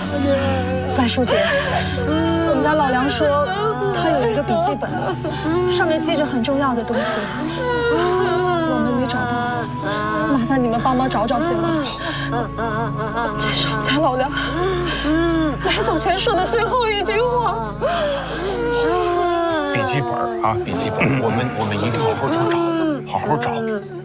白书姐，我们家老梁说他有一个笔记本，上面记着很重要的东西，我们没找到，麻烦你们帮忙找找行吗？这是我们家老梁临走前说的最后一句话。 笔记本啊，笔记本，我们一定好好找找，好好找。